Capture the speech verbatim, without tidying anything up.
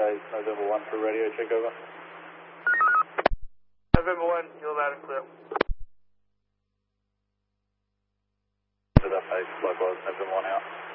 base, November one for radio check over. November one, you're loud and clear. To that base, likewise, November one out.